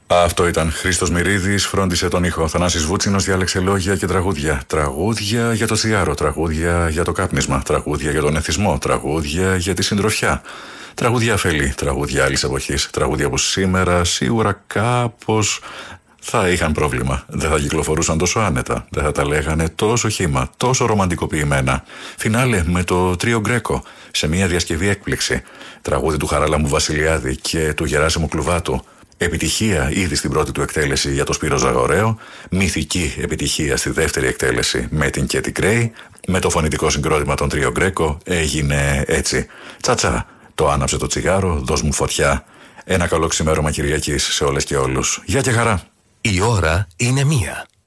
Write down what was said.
Αυτό ήταν Χρήστος Μυρίδης, φρόντισε τον ήχο. Θανάσης Βούτσινος διάλεξε λόγια και τραγούδια. Τραγούδια για το τσιγάρο, τραγούδια για το κάπνισμα, τραγούδια για τον εθισμό, τραγούδια για τη συντροφιά. Τραγούδια αφελή, τραγούδια άλλης εποχής, τραγούδια που σήμερα σίγουρα κάπως θα είχαν πρόβλημα. Δεν θα κυκλοφορούσαν τόσο άνετα, δεν θα τα λέγανε τόσο χύμα, τόσο ρομαντικοποιημένα. Φινάλε με το Τρίο Γκρέκο, σε μια διασκευή έκπληξη. Τραγούδι του Χαράλαμπου Βασιλιάδη και του Γεράσιμου Κλουβάτου. Επιτυχία ήδη στην πρώτη του εκτέλεση για το Σπύρο Ζαγοραίο, μυθική επιτυχία στη δεύτερη εκτέλεση με την Κέτι Κρέι, με το φωνητικό συγκρότημα των Τρίο Γκρέκο έγινε έτσι. Τσατσά, το άναψε το τσιγάρο, δώσ' μου φωτιά. Ένα καλό ξημέρωμα Κυριακής σε όλες και όλους. Γεια και χαρά. Η ώρα είναι 1.